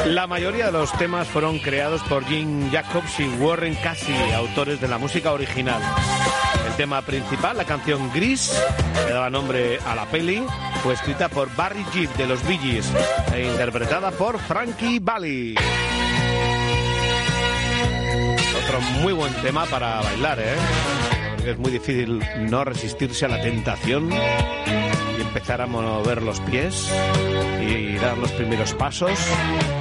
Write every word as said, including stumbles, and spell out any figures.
La mayoría de los temas fueron creados por Jim Jacobs y Warren Casey, autores de la música original. El tema principal, la canción Gris, que daba nombre a la peli, fue escrita por Barry Gibb de los Bee Gees e interpretada por Frankie Valli. Otro muy buen tema para bailar, ¿eh? Porque es muy difícil no resistirse a la tentación y empezar a mover los pies y dar los primeros pasos.